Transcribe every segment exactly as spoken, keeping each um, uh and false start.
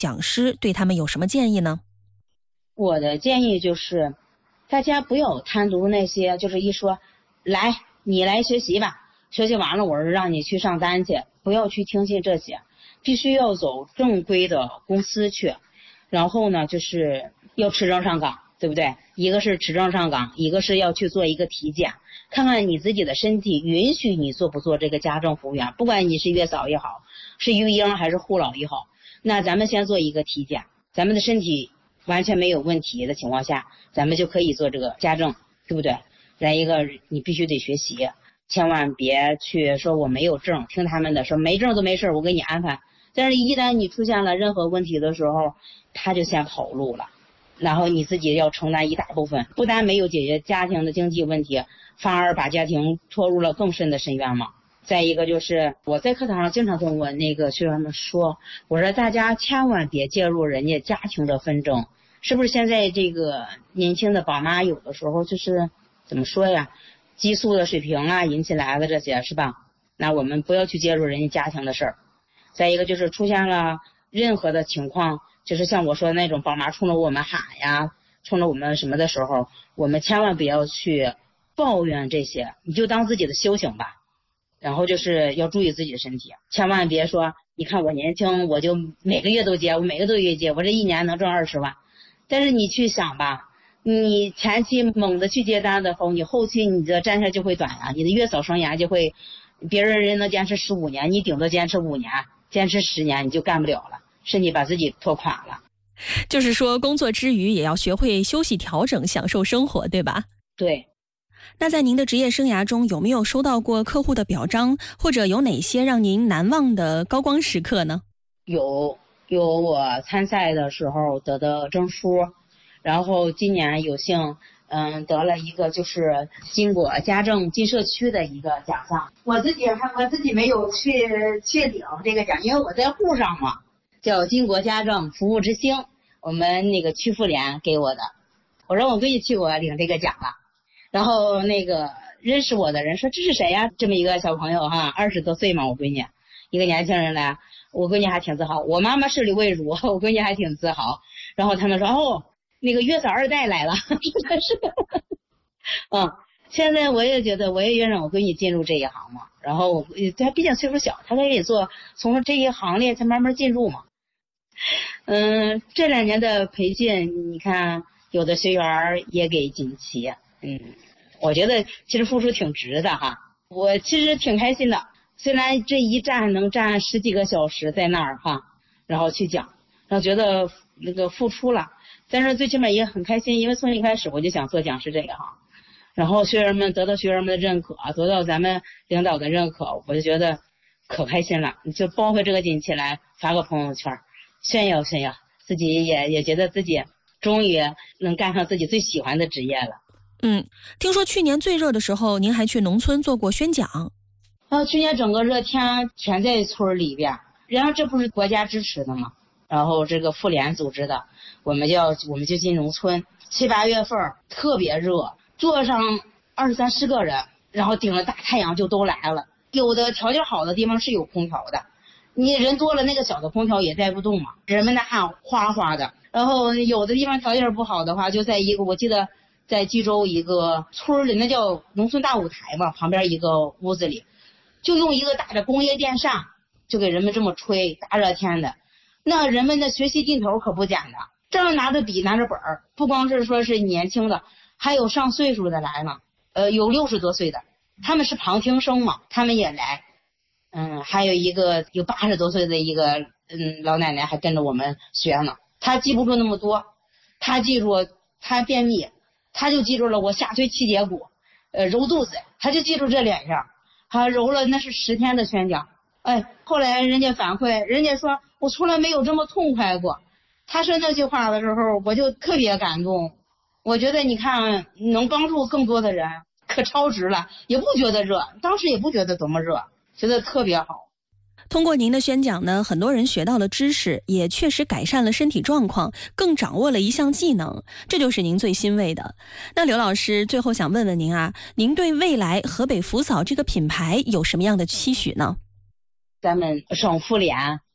讲师对他们有什么建议呢？ 我的建议就是，大家不要贪图那些，就是一说，来你来学习吧，学习完了我是让你去上单去，不要去听信这些，必须要走正规的公司去，然后呢就是要持证上岗，对不对？一个是持证上岗，一个是要去做一个体检，看看你自己的身体允许你做不做这个家政服务员，不管你是月嫂也好，是育婴还是护老也好，那咱们先做一个体检，咱们的身体完全没有问题的情况下，咱们就可以做这个家政，对不对？再一个你必须得学习，千万别去说我没有证，听他们的说没证都没事，我给你安排。但是一旦你出现了任何问题的时候，他就先跑路了，然后你自己要承担一大部分，不但没有解决家庭的经济问题，反而把家庭拖入了更深的深渊嘛。再一个就是我在课堂上经常跟我那个学员们说，我说大家千万别介入人家家庭的纷争，是不是？现在这个年轻的宝妈有的时候就是怎么说呀，激素的水平啊引起来的这些，是吧？那我们不要去介入人家家庭的事儿。再一个就是出现了任何的情况，就是像我说的那种宝妈冲着我们喊呀，冲着我们什么的时候，我们千万不要去抱怨这些，你就当自己的修行吧。然后就是要注意自己的身体，千万别说你看我年轻我就每个月都接，我每个月接，我这一年能挣二十万。但是你去想吧，你前期猛的去接单的后，你后期你的战线就会短呀，你的月嫂生涯就会，别人人能坚持十五年，你顶多坚持五年，坚持十年你就干不了了，身体把自己拖垮了。 就是说工作之余也要学会休息调整，享受生活，对吧？ 对。 那在您的职业生涯中，有没有收到过客户的表彰，或者有哪些让您难忘的高光时刻呢？ 有，有我参赛的时候得的证书，然后今年有幸嗯得了一个就是金果家政进社区的一个奖项。我自己还我自己没有去去领这个奖，因为我在沪上嘛，叫金国家政服务之星，我们那个区妇联给我的。我说我闺女去我领这个奖了。然后那个认识我的人说这是谁呀？这么一个小朋友哈，二十多岁嘛，我闺女一个年轻人来，我闺女还挺自豪。我妈妈是刘卫茹，我闺女还挺自豪。然后他们说哦，那个月嫂二代来了，真的是。嗯，现在我也觉得我也愿让我闺女进入这一行嘛。然后我她毕竟岁数小，她可以做从这一行列才慢慢进入嘛。嗯，这两年的培训，你看有的学员也给锦旗。嗯，我觉得其实付出挺值的哈，我其实挺开心的。虽然这一站能站十几个小时在那儿哈，然后去讲，然后觉得那个付出了，但是最起码也很开心，因为从一开始我就想做讲师这一行，然后学员们得到学员们的认可，得到咱们领导的认可，我就觉得可开心了。你就抱回这个锦旗来发个朋友圈，炫耀炫耀，自己也也觉得自己终于能干上自己最喜欢的职业了。 嗯，听说去年最热的时候，您还去农村做过宣讲。 啊，去年整个热天全在村里边，然后这不是国家支持的吗？然后这个妇联组织的，我们就要我们就进农村，七八月份特别热，坐上二三十个人，然后顶着大太阳就都来了。有的条件好的地方是有空调的，你人多了那个小的空调也带不动嘛，人们的汗哗哗的。然后有的地方条件不好的话，就在一个我记得。在济州一个村里，那叫农村大舞台嘛，旁边一个屋子里，就用一个大的工业电扇，就给人们这么吹，大热天的，那人们的学习劲头可不简单，这样拿着笔拿着本儿，不光是说是年轻的，还有上岁数的来呢，呃，有六十多岁的，他们是旁听生嘛，他们也来，嗯，还有一个有八十多岁的一个嗯老奶奶还跟着我们学呢，她记不住那么多，她记住她便秘。他就记住了我下推七节骨，呃，揉肚子，他就记住这两样，他揉了那是十天的宣讲。哎，后来人家反馈，人家说我从来没有这么痛快过。他说那句话的时候，我就特别感动。我觉得你看能帮助更多的人，可超值了，也不觉得热，当时也不觉得多么热，觉得特别好。 通过您的宣讲呢，很多人学到了知识，也确实改善了身体状况，更掌握了一项技能，这就是您最欣慰的。那刘老师，最后想问问您啊，您对未来河北福嫂这个品牌有什么样的期许呢？ 咱们省妇联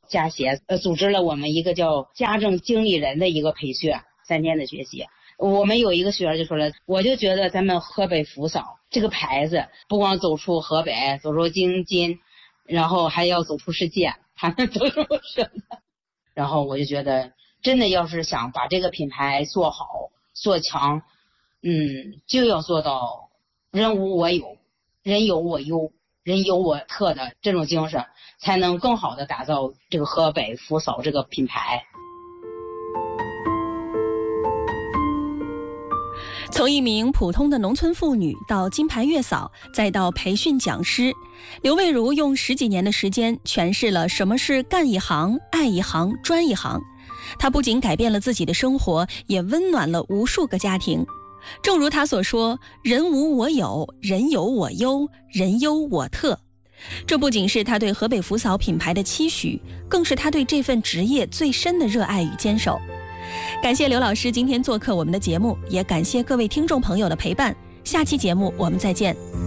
家协呃组织了我们一个叫家政经理人的一个培训，三天的学习。我们有一个学员就说了，我就觉得咱们河北福嫂这个牌子不光走出河北，走出京津，然后还要走出世界，他们都这么说的。然后我就觉得真的要是想把这个品牌做好做强，嗯，就要做到人无我有，人有我优，人有我特的这种精神，才能更好的打造这个河北福嫂这个品牌。 从一名普通的农村妇女到金牌月嫂，再到培训讲师，刘蔚如用十几年的时间诠释了什么是干一行、爱一行、专一行。她不仅改变了自己的生活，也温暖了无数个家庭。正如她所说，人无我有，人有我优，人优我特。这不仅是她对河北福嫂品牌的期许，更是她对这份职业最深的热爱与坚守。感谢刘老师今天做客我们的节目，也感谢各位听众朋友的陪伴。下期节目我们再见。